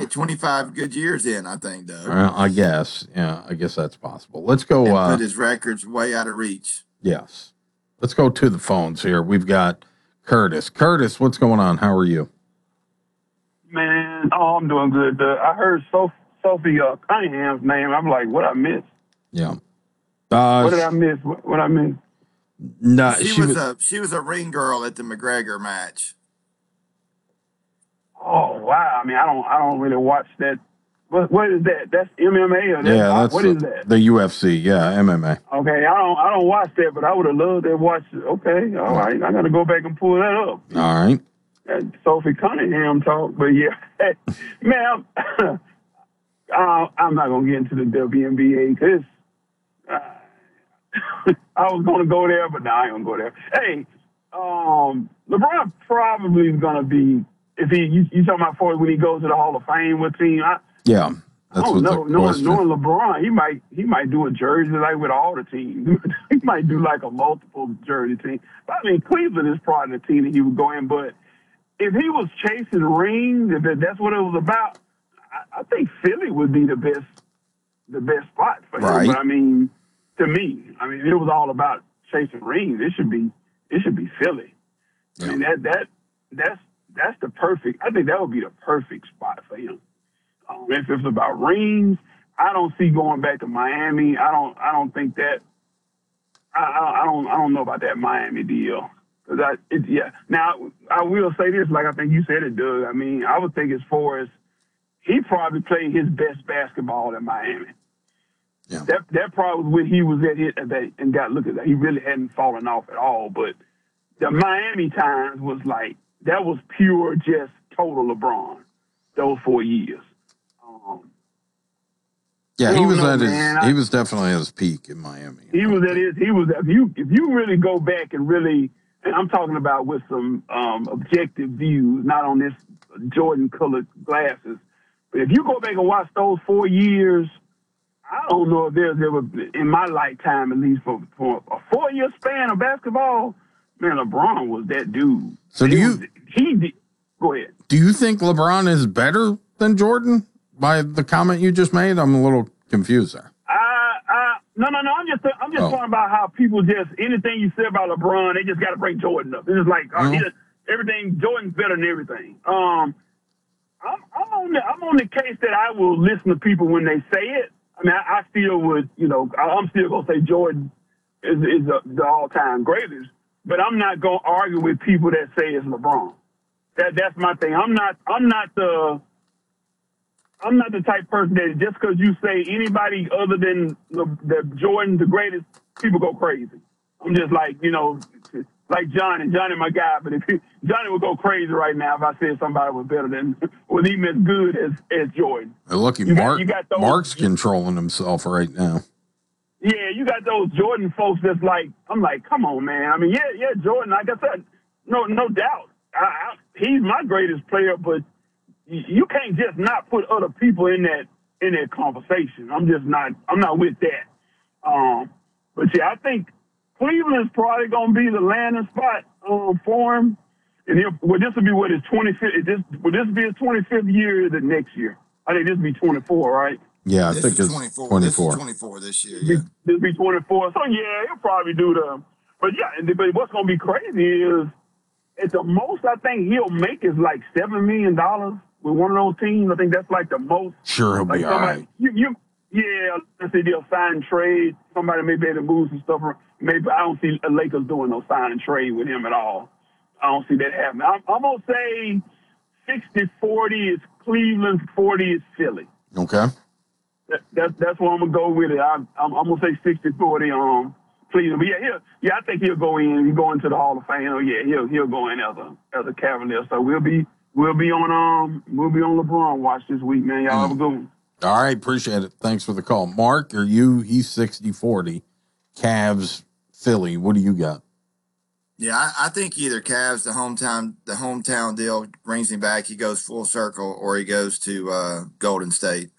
like 25 good years in, I think, though. I guess. Yeah, I guess that's possible. Let's go. And put his records way out of reach. Yes. Let's go to the phones here. We've got Curtis. Curtis, what's going on? How are you? Man, I'm doing good. I heard Sophie Cunningham's name. I'm like, what I missed? Yeah. What did I miss? What I missed? No, she was a ring girl at the McGregor match. Oh wow! I mean, I don't really watch that. What is that? That's MMA or that's what is that? The UFC, yeah, MMA. Okay, I don't watch that, but I would have loved to watch it. Okay, all right, I got to go back and pull that up. All right. Sophie Cunningham talk, but yeah, man, I'm not gonna get into the WNBA because I was gonna go there, but now I ain't gonna go there. Hey, LeBron probably is gonna be if you talking about for when he goes to the Hall of Fame with team. Yeah. Knowing LeBron, he might do a jersey like with all the teams. He might do like a multiple jersey team. But I mean, Cleveland is probably the team that he would go in. But if he was chasing rings, if that's what it was about, I think Philly would be the best spot for him. Right. But I mean, to me, if it was all about chasing rings, it should be Philly. Yeah. I mean that's the perfect. I think that would be the perfect spot for him. If it's about rings, I don't see going back to Miami. I don't think that. I don't know about that Miami deal. Now I will say this, like I think you said it, Doug. I mean, I would think as far as he probably played his best basketball in Miami. Yeah. That probably was when he was at it and got look at that. He really hadn't fallen off at all. But the Miami times was like that was pure, just total LeBron. Those 4 years. Yeah, he was definitely at his peak in Miami. If you really go back and really, and I'm talking about with some objective views, not on this Jordan colored glasses, but if you go back and watch those 4 years, I don't know if there's ever, in my lifetime at least, for a 4 year span of basketball, man, LeBron was that dude. So go ahead. Do you think LeBron is better than Jordan? By the comment you just made, I'm a little confused there. No. I'm just talking about how people just anything you say about LeBron, they just got to bring Jordan up. It's just like everything. Jordan's better than everything. I'm on the case that I will listen to people when they say it. I mean, I still would, I'm still gonna say Jordan is the all-time greatest, but I'm not gonna argue with people that say it's LeBron. That's my thing. I'm not the type of person that just because you say anybody other than the Jordan, the greatest, people go crazy. I'm just like, like Johnny my guy, but Johnny would go crazy right now if I said somebody was better than, was even as good as Jordan. Lucky Mark's controlling himself right now. Yeah, you got those Jordan folks that's like, I'm like, come on, man. I mean, yeah, Jordan, like I said, no doubt. He's my greatest player, but you can't just not put other people in that conversation. I'm not with that. But yeah, I think Cleveland's probably gonna be the landing spot for him. And this will be his 25th. Will this be his 25th year or the next year? I think this will be 24, right? Yeah, I think it's 24. This is 24 this year. Yeah. This will be 24. So yeah, he'll probably do but what's gonna be crazy is at the most I think he'll make is like $7 million with one of those teams. I think that's like the most. Sure, he'll be all right. Let's say they'll sign and trade. Somebody may be able to move some stuff. Maybe I don't see the Lakers doing no sign and trade with him at all. I don't see that happening. I'm going to say 60-40 is Cleveland, 40 is Philly. Okay. That's what I'm going to go with it. I'm going to say 60-40 Cleveland. But I think he'll go in. He'll go into the Hall of Fame. He'll go in as a Cavalier. So we'll be on LeBron watch this week, man. Y'all have a good one. All right, appreciate it. Thanks for the call. Mark, he's 60-40. Cavs, Philly. What do you got? Yeah, I think either Cavs, the hometown deal brings him back. He goes full circle, or he goes to Golden State.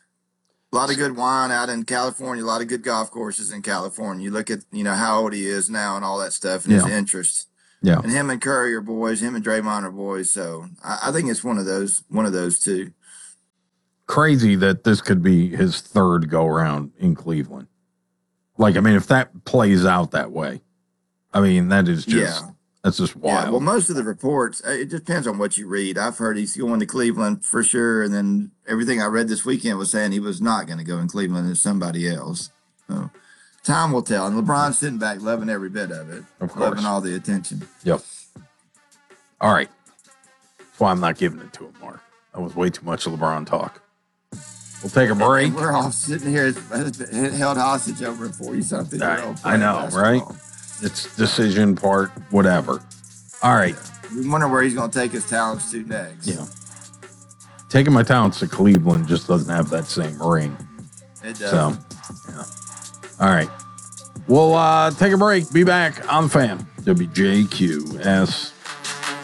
A lot of good wine out in California. A lot of good golf courses in California. You look at how old he is now and all that stuff, and his interests. Yeah, and him and Curry are boys. Him and Draymond are boys. So I think it's one of those two. crazy that this could be his third go around in Cleveland. Like, I mean, if that plays out that way, I mean, that is just, that's just wild. Yeah, well, most of the reports, it depends on what you read. I've heard he's going to Cleveland for sure. And then everything I read this weekend was saying he was not going to go in Cleveland and somebody else. So time will tell. And LeBron's sitting back loving every bit of it. Of course. Loving all the attention. Yep. All right. That's why I'm not giving it to him, Mark. That was way too much LeBron talk. We'll take a break. And we're all sitting here held hostage over a 40-something year old. I know, right? It's decision part, whatever. All right. We wonder where he's going to take his talents to next. Yeah. Taking my talents to Cleveland just doesn't have that same ring. It does. So, yeah. All right. We'll take a break. Be back on the Fan. WJQS.